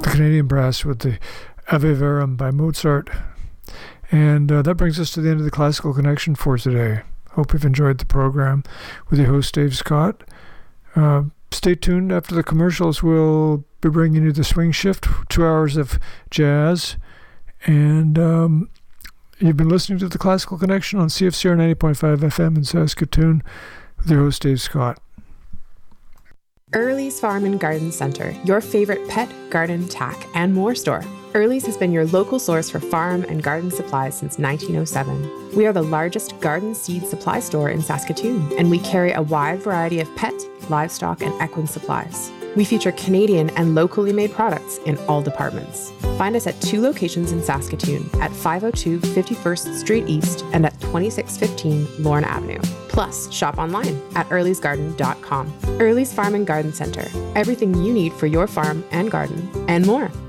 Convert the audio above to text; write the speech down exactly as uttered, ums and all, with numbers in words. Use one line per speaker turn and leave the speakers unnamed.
the Canadian brass with the Ave Verum by Mozart. And uh, that brings us to the end of the Classical Connection for today. Hope you've enjoyed the program with your host, Dave Scott. Uh, stay tuned. After the commercials, we'll be bringing you the Swing Shift, two hours of jazz. And um, you've been listening to the Classical Connection on C F C R ninety point five F M in Saskatoon with your host, Dave Scott.
Early's Farm and Garden Center, your favorite pet, garden, tack, and more store. Early's has been your local source for farm and garden supplies since nineteen oh seven. We are the largest garden seed supply store in Saskatoon, and we carry a wide variety of pet, livestock, and equine supplies. We feature Canadian and locally made products in all departments. Find us at two locations in Saskatoon, at five oh two fifty-first Street East and at twenty-six fifteen Lorne Avenue. Plus, shop online at earlys garden dot com. Early's Farm and Garden Center. Everything you need for your farm and garden, and more.